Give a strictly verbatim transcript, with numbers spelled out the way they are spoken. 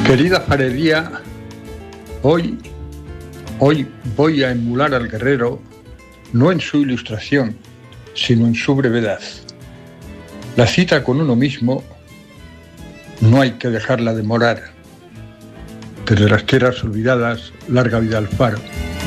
Querida farería, hoy, hoy voy a emular al guerrero, no en su ilustración, sino en su brevedad. La cita con uno mismo no hay que dejarla demorar. Desde las tierras olvidadas, larga vida al faro.